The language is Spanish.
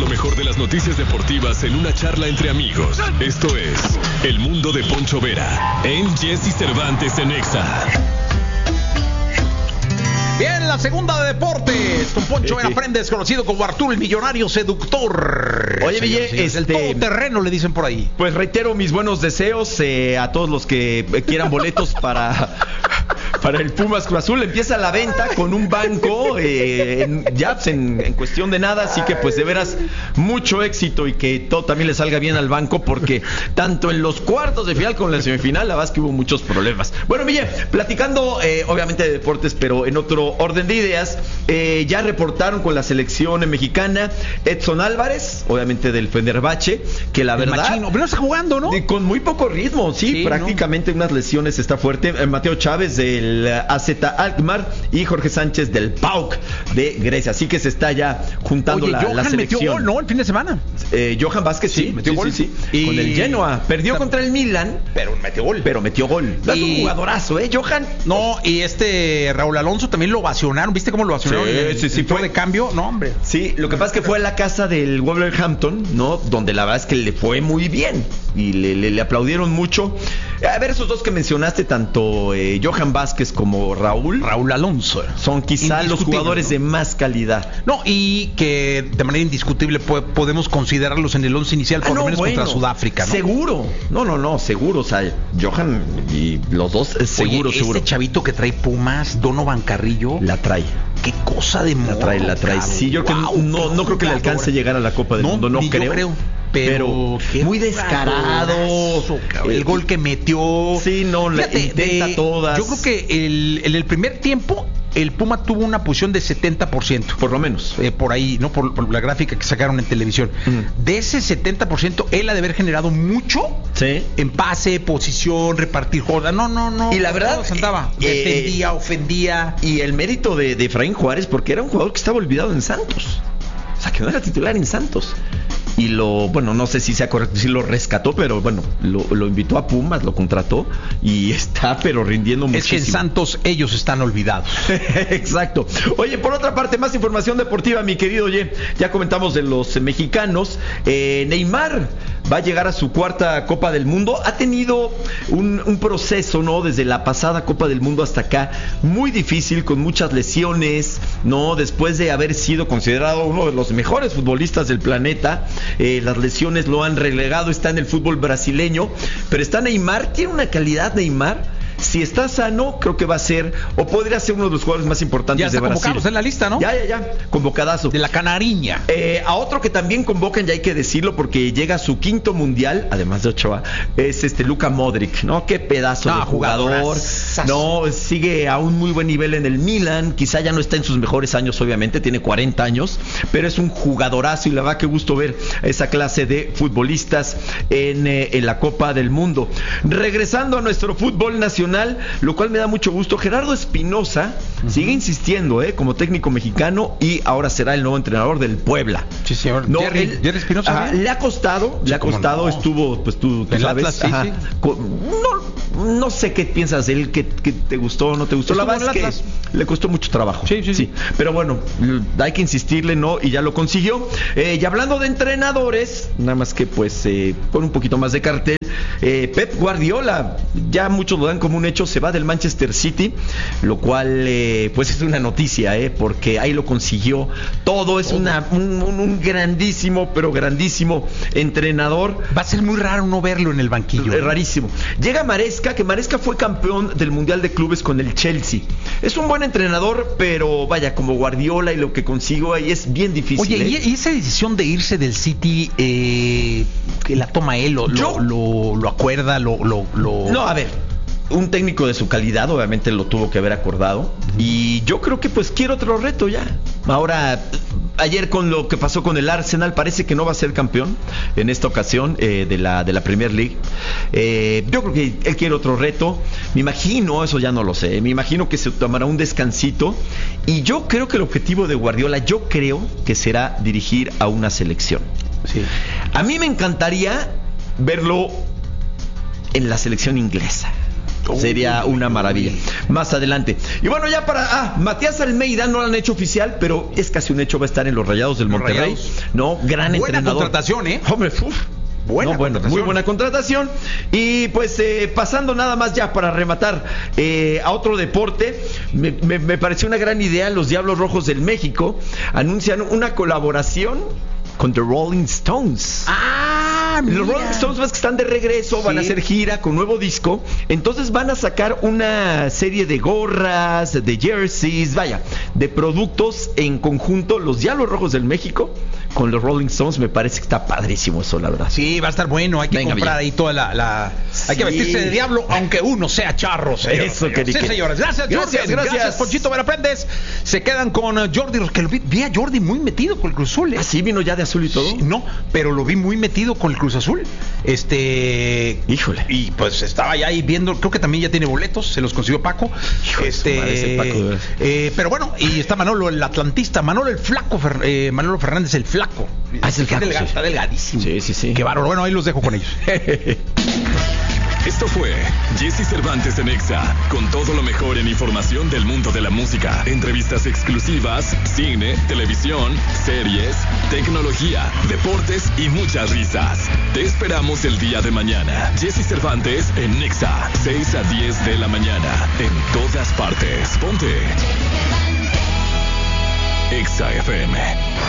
lo mejor de las noticias deportivas en una charla entre amigos. Esto es El Mundo de Poncho Vera en Jesse Cervantes en Exa. Bien, la segunda de deportes con Poncho Vera Prendes, conocido como Arturo el Millonario Seductor. Oye, Ville, el todoterreno le dicen por ahí. Pues reitero mis buenos deseos a todos los que quieran boletos para el Pumas Cruz Azul. Empieza la venta con un banco en cuestión de nada, así que pues de veras mucho éxito y que todo también le salga bien al banco, porque tanto en los cuartos de final como en la semifinal la verdad es que hubo muchos problemas. Bueno, Ville, platicando obviamente de deportes, pero en otro orden de ideas, ya reportaron con la selección mexicana Edson Álvarez, obviamente del Fenerbahce, que la verdad machino, pero no está jugando, ¿no? Con muy poco ritmo, sí prácticamente unas lesiones, está fuerte. Mateo Chávez del AZ Alkmaar y Jorge Sánchez del PAOK de Grecia, así que se está ya juntando la selección. Metió gol, ¿no? El fin de semana. Johan Vázquez sí metió gol. Sí. Y con el Genoa perdió contra el Milan, pero metió gol. Es un jugadorazo, Johan. No, y Raúl Alonso también lo ovacionaron. ¿Viste cómo lo ovacionaron? Sí, fue de cambio. No, hombre. Sí, lo que pasa es que fue a la casa del Wolverhampton, ¿no? Donde la verdad es que le fue muy bien y le aplaudieron mucho. A ver, esos dos que mencionaste, tanto Johan Vázquez como Raúl Alonso, son quizá los jugadores de más calidad. No, y que de manera indiscutible podemos considerarlos en el once inicial, por lo menos contra Sudáfrica, ¿no? Seguro. No, seguro. O sea, Johan y los dos, seguro. Este chavito que trae Pumas, Donovan Carrillo, la trae. Qué cosa de modo. La trae. Sí, yo no creo que le alcance a llegar a la Copa del Mundo, no creo. Pero muy descarado. El gol que metió. Sí, intenta todas. Yo creo que en el primer tiempo el Puma tuvo una posición de 70%. Por lo menos. Por ahí, ¿no? Por la gráfica que sacaron en televisión. De ese 70%, él ha de haber generado mucho en pase, posición, repartir jorda. No. Y la verdad, andaba. Defendía, ofendía. Y el mérito de Efraín Juárez, porque era un jugador que estaba olvidado en Santos. O sea, que no era titular en Santos. Y no sé si sea correcto, si lo rescató, pero bueno, lo invitó a Pumas, lo contrató y está pero rindiendo muchísimo. Es que en Santos ellos están olvidados. Exacto. Oye, por otra parte, más información deportiva, mi querido ya comentamos de los mexicanos. Neymar va a llegar a su cuarta Copa del Mundo. Ha tenido un proceso, ¿no? Desde la pasada Copa del Mundo hasta acá, muy difícil, con muchas lesiones, ¿no? Después de haber sido considerado uno de los mejores futbolistas del planeta, las lesiones lo han relegado, está en el fútbol brasileño, pero está Neymar, tiene una calidad Neymar. Si está sano, creo que va a ser, o podría ser uno de los jugadores más importantes de Brasil. Ya está convocado en la lista, ¿no? Ya, convocadazo. De la Canariña. A otro que también convocan, ya hay que decirlo, porque llega a su quinto mundial, además de Ochoa, es Luka Modric, ¿no? Qué pedazo de jugador. No, sigue a un muy buen nivel en el Milan, quizá ya no está en sus mejores años, obviamente, tiene 40 años, pero es un jugadorazo y la verdad que gusto ver esa clase de futbolistas en la Copa del Mundo. Regresando a nuestro fútbol nacional, lo cual me da mucho gusto, Gerardo Espinosa sigue insistiendo como técnico mexicano y ahora será el nuevo entrenador del Puebla. Sí, señor. Jerry Espinosa. Le ha costado, estuvo, pues tú sabes. Atlas, No sé qué piensas de él, que te gustó o no te gustó. La verdad es que le costó mucho trabajo. Sí. Pero bueno, hay que insistirle, ¿no? Y ya lo consiguió. Y hablando de entrenadores, nada más que pues con un poquito más de cartel, Pep Guardiola, ya muchos lo dan como un hecho, se va del Manchester City, lo cual pues es una noticia, porque ahí lo consiguió todo. Es un grandísimo, pero grandísimo entrenador. Va a ser muy raro no verlo en el banquillo. Rarísimo. Llega Maresca, que Maresca fue campeón del Mundial de Clubes con el Chelsea. Es un buen entrenador, pero vaya, como Guardiola y lo que consigo ahí es bien difícil. Oye, ¿y esa decisión de irse del City, que la toma él, lo acuerda, No, a ver, un técnico de su calidad obviamente lo tuvo que haber acordado, y yo creo que pues quiere otro reto ya. Ahora, ayer con lo que pasó con el Arsenal, parece que no va a ser campeón en esta ocasión de la Premier League. Yo creo que él quiere otro reto. Me imagino, eso ya no lo sé, me imagino que se tomará un descansito, y yo creo que el objetivo de Guardiola, yo creo que será dirigir a una selección. Sí. A mí me encantaría verlo en la selección inglesa. Sería una maravilla. Más adelante. Y bueno, ya para... Matías Almeida no lo han hecho oficial, pero es casi un hecho, va a estar en los Rayados del Monterrey. No, gran buena entrenador. Contratación, ¿eh? Hombre, muy buena contratación. Y pues pasando nada más ya para rematar a otro deporte, me pareció una gran idea. Los Diablos Rojos del México anuncian una colaboración con The Rolling Stones. Mira. Los Rolling Stones, ves que están de regreso, van a hacer gira con nuevo disco. Entonces van a sacar una serie de gorras, de jerseys, vaya, de productos en conjunto. Los Diablos Rojos del México con los Rolling Stones, me parece que está padrísimo eso, la verdad. Sí, va a estar bueno. Hay que comprar ahí toda la... Hay que vestirse de diablo, aunque uno sea charro, señor. Eso, que sí, señores. Gracias, Jordi. Gracias, Ponchito Veraprendes. Se quedan con Jordi, que lo vi a Jordi muy metido con el Cruz Azul. ¿Sí vino ya de azul y todo? Sí, no, pero lo vi muy metido con el Cruz Azul. Híjole. Y pues estaba ya ahí viendo, creo que también ya tiene boletos, se los consiguió Paco. Paco. Pero bueno, y está Manolo, el atlantista, Manolo el flaco, Manolo Fernández el flaco. Es el flaco, Está delgadísimo. Sí. Qué bárbaro. Bueno, ahí los dejo con ellos. Esto fue Jesse Cervantes en Exa, con todo lo mejor en información del mundo de la música, entrevistas exclusivas, cine, televisión, series, tecnología, deportes y muchas risas. Te esperamos el día de mañana. Jesse Cervantes en Exa, 6 a 10 de la mañana, en todas partes. Ponte Exa FM.